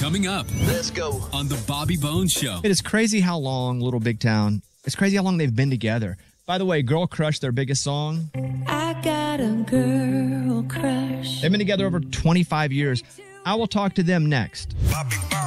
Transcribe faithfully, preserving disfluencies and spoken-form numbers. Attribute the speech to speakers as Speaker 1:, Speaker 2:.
Speaker 1: Coming up.
Speaker 2: Let's go.
Speaker 1: On the Bobby Bones Show.
Speaker 3: It is crazy how long Little Big Town, it's crazy how long they've been together. By the way, Girl Crush, their biggest song.
Speaker 4: I got a girl crush.
Speaker 3: They've been together over twenty-five years. I will talk to them next.
Speaker 2: Bobby